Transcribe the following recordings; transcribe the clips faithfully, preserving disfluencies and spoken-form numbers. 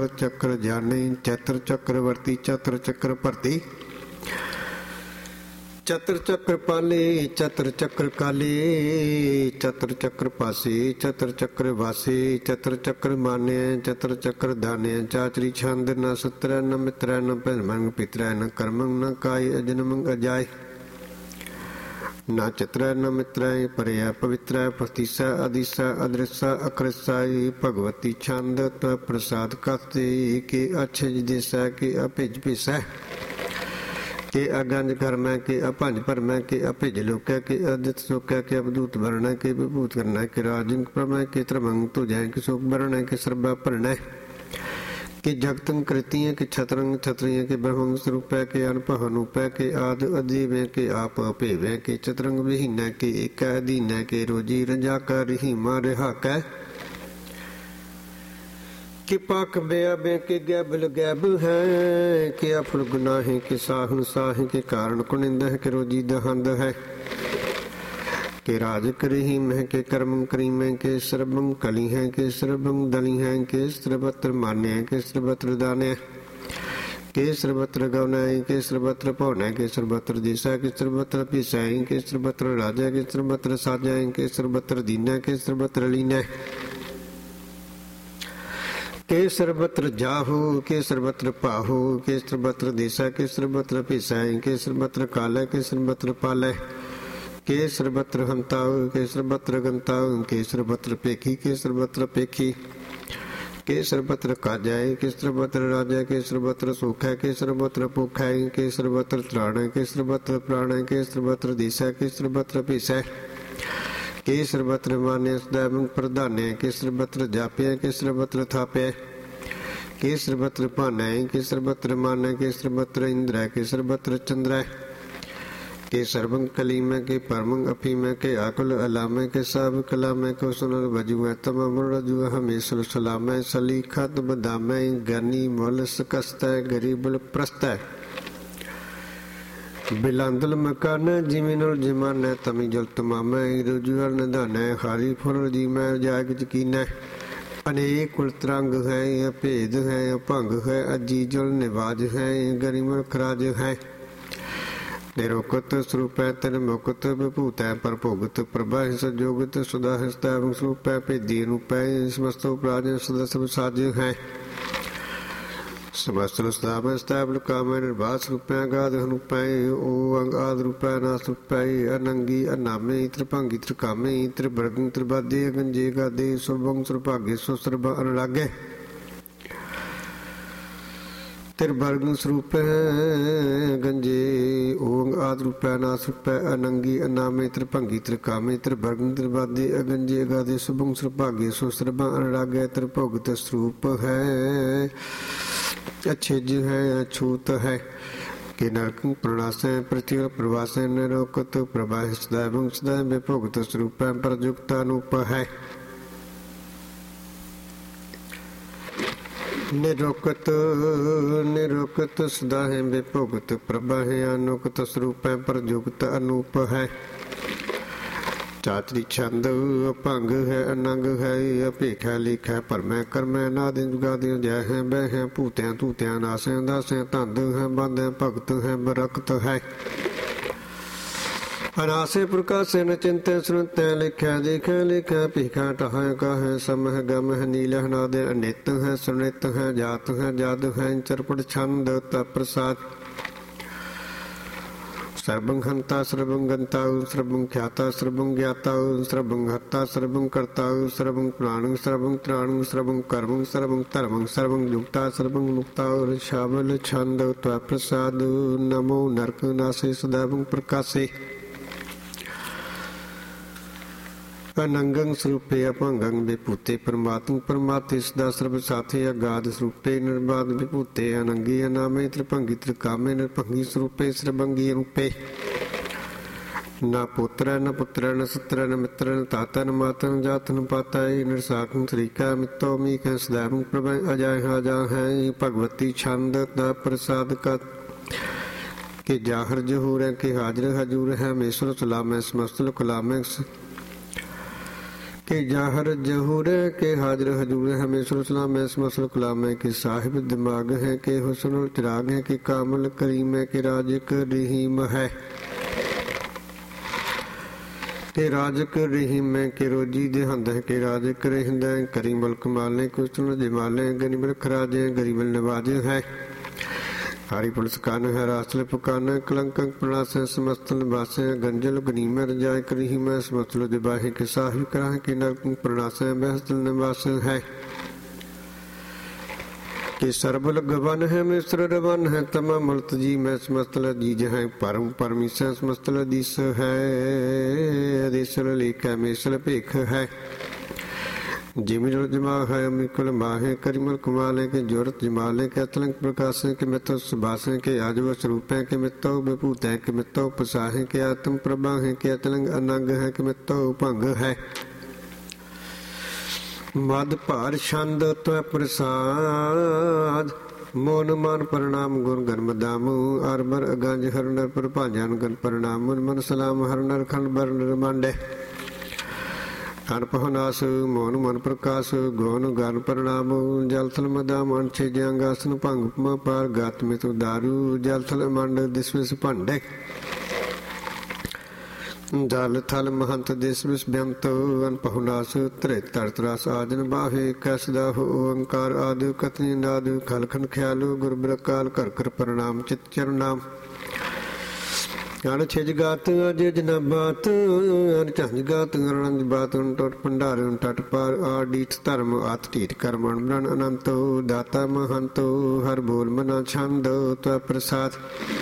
चक्र जाने चतर चक्रवर्ती चतर चक्र भरती चतर चक्र पाले चतर चक्र काले चतर चक्र पासे चतर चक्र वासे चतर चक्र माने चतर चक्र दाने चाचरी छंद न सत्र न मित्र न भजमंग पित्र न कर्मंग न काय अजन्मंग अजाय न चित्र न मित्र परया पवित्र प्रतिसा अदिसा अदृसा अकृसाई भगवती छंद त प्रसाद कस्ते के अच्छे देसा के अभिज पिसा के अगंज कर्म के अपंज परम के अभिज लोक के अदित शोक के अवधूत वर्ण के विभूत करना के राजंग प्रमय के त्रमंग तो जय के शोक वर्ण के सर्वा प्रणय के जगतंग कृतियां के छतरंग छत्रियां के ब्रह्मंग स्वरूप के अनपह अनुप के आद अदीव के आप अपेव के चतरंग विहीन के एक अधीन के रोजी रजा कर ही मारे हाक के पाक बेअबे के गैबल गैब है के अफल गुनाहे के साहन साहे के कारण कुनिंद है के रोजी दहंद है के राज करही मह के कर्म करीम के सर्वं कली है के सर्वं दली है के सर्वत्र मान्य के सर्वत्र दान्य के सर्वत्र गौनय के सर्वत्र पौनय के सर्वत्र दिशा के सर्वत्र पिसाय के सर्वत्र राजा के सर्वत्र साजय के सर्वत्र दीन के सर्वत्र लीन के सर्वत्र जाहु के सर्वत्र पाहु के सर्वत्र दिशा के सर्वत्र पिसाय के सर्वत्र काल के सर्वत्र पालय के सर्वत्र हंताऊ के सर्वत्र गंताऊ के सर्वत्र पेखी के सर्वत्र पेखी के सर्वत्र काजाय के सर्वत्र राजा के सर्वत्र सुख है के सर्वत्र भूख है के सर्वत्र त्राण के सर्वत्र प्राण के सर्वत्र दिशा के सर्वत्र पिसै के सर्वत्र मान्य सदैव प्रधान्य के सर्वत्र जाप्य के सर्वत्र थाप्य के सर्वत्र पानय के सर्वत्र मान्य के सर्वत्र इंद्र के सर्वत्र चंद्र के सर्वं कलीम के परमं अफीम के आकुल अलाम के सब कलाम को सुनर वजू तम रजू हमेशर सलाम सलीखत बदाम गनी मोल सकस्त गरीबल प्रस्त बिलांदल मकान जिमिनल जिमान तमी जल तमाम रुजुअल निधान हारी फुल जी मैं जाग यकीन अनेक कुलतरंग है भेद है भंग है अजी जल निवाज है गरीमल खराज है निरोकत स्वरूप है तेन मुकत विभूत है पर भोगत प्रभा संजोगत सुधा हस्ताव स्वरूप है भेदी रूप है समस्त प्राज सदा सब साज है समस्त स्ताव काम निर्वास रूप है गाध रूप है ओ अंग आद रूप है नास रूप है अनंगी अनामे त्रिभंगी त्रिकामे त्रिभर्ग त्रिबादे गंजे गादे सुभंग सुरभागे सुसर्भ अनुरागे त्रिभर्ग स्वरूप है गंजे ओंग आद रूप है नास रूप है अनंगी अनामे त्रिभंगी त्रिकामे त्रिभर्ग त्रिबादे अगंजे गादे सुभंग सुरभागे सुसर्भ अनुरागे त्रिभोगत स्वरूप है अच्छेज है अछूत है के नरक प्रणाश पृथ्वी प्रवास निरोकत प्रवाह सदैव सदैव विभोगत स्वरूप है प्रयुक्त अनूप है निरोकत निरोकत सदा है विभोगत प्रभा है अनुकत स्वरूप है प्रयुक्त अनूप है चातरी छंद भंग है अनंग है अपेख है लिख है परम कर्म नादि जुगादि जय है बह है भूत्या तूत्या नास है दास है धंध है बंद है भगत है बरकत है अनासे प्रकाशे न चिंते सुनते लिखा देखा लिखा पीखा टहा कह समह गम है नील नाद अनित है सुनित है जात है जाद है चरपट छंद तप्रसाद सर्वं हंता सर्वं गंता सर्वं ख्याता सर्वं ज्ञाता सर्वं हत्ता सर्वं कर्ता सर्वं प्राणं सर्वं त्राणं सर्वं कर्मं सर्वं धर्मं सर्वं युक्ता सर्वं मुक्ता शावल छंद तप्रसाद नमो नरक नासे सदैवं प्रकाशे अनंगं स्वरूपे अपंगं विभूते परमात्म परमात्मे सदा सर्व साथे अगाध स्वरूपे निर्बाध विभूते अनंगी अनामे त्रिभंगी त्रिकामे निर्भंगी स्वरूपे सर्वंगी रूपे न पुत्र न पुत्र न सत्र न मित्र न ताता न माता न जात न पाता निरसाक श्रीका मित्तो मीक सदैव प्रभा अजय हाजा है भगवती छंद द प्रसाद का के जाहर जहूर है के हाजर हजूर है मेश्वर सलाम है समस्त कलाम के जाहर जहूर है के हाजिर हजूर है हमें सलाम है समसल कलाम है के साहिब दिमाग है के हुस्नुल चिराग है के कामल करीम है के राजिक रहीम है के राजक रहीम है के रोजी देहंद है के राजक रहिंद है करी मुल्क माले कुछ जमाले गरीब खराजे गरीब नवाज है हारी पुलिस कान है रासल पुकान कलंक प्रणास समस्त निवास गंजल गनीम रजाय करीम समस्तल दिबाहे के साहिब कराह के नरक प्रणास बहसल निवास है के सरबल गवन है मिश्र रवन है तमाम मुल्त जी मैं समस्तल जीज है परम परमीस समस्तल दिस है देसल लेख है मेसल भेख है जिमिल जमा है अमिकुल माहे करिमल कुमाले के जोरत जमाले के अतलंक प्रकाश के मितो सुभाषे के आजव स्वरूप है के मितो विभूत है के मितो पसाहे के आत्म प्रभा है के अतलंग अनंग है के मितो भंग है मद भार छंद त्व प्रसाद मोन मान प्रणाम गुण गन दामू अरबर अगंज हर नर प्रभाजन गण प्रणाम मन मन सलाम हर नर खंड बर नर मांडे अनपहनास मोन मन प्रकाश गौन गन प्रणाम जल थल मदाम अनछे जंगासन भंग पार गात में तो दारू जल थल मंड दिसविस भांडे जल थल महंत दिसविस ब्यंत अनपहनास त्रे तरतरास आजन बाहे कैसदा हो ओंकार आदि कतनी नाद खलखन ख्यालु गुर ब्रकाल कर कर प्रणाम चित चरनाम अन छिज गात अज जना बात अन झंझ गात अनंज बात उन टोट भंडार उन टट पार आडीठ धर्म आत टीठ कर्मण ब्रन अनंतो दाता महंतो हर बोल मना छंदो त्व प्रसाद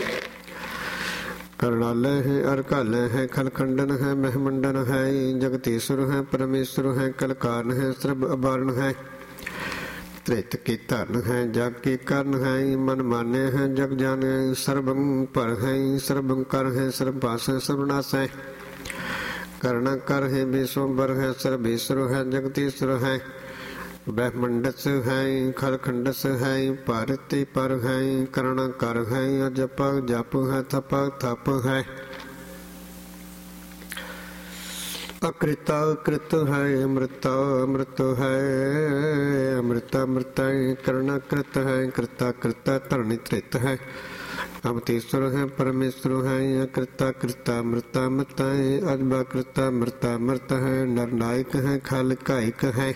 करणालय है अरकालय है खलखंडन है महमंडन है जगतेश्वर है परमेश्वर है कलकारण है सर्ब अबारण है त्रित के धन है जग के कर्ण है मन माने है जग जाने सर्वं पर है सर्वं कर है सर्वभाष है सर्वनाश है कर्ण कर है विश्वंबर है सर्वेश्वर है जगतेश्वर है ब्रह्मंडस है खलखंडस है पारति पर है कर्ण कर है जप जप है थप थप है अकृता कृत है अमृता अमृत है अमृता अमृत कर्ण कृत है कृता कृता धरणी त्रित है अमतेश्वर है परमेश्वर है अकृता कृता मृता मृत है अजबा कृता मृता मृत है नरनायक है खल कायक है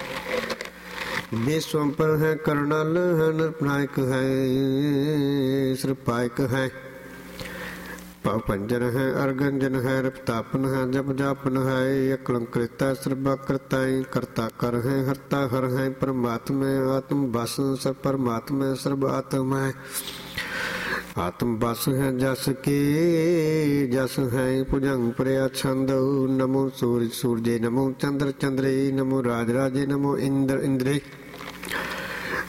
विश्वंपर है करणाल है नरनायक है श्रपायक है पंजन है अर्गंजन है रपतापन है जप जापन है अकलंकृता सर्वकृता करता कर है हरता हर है परमात्मा आत्म बस सब परमात्मा सर्व आत्मा है आत्म बस है जस के जस है भुजंग प्रया छंद नमो सूर्य सूर्य नमो चंद्र चंद्रे नमो राज राजे नमो इंद्र इंद्रे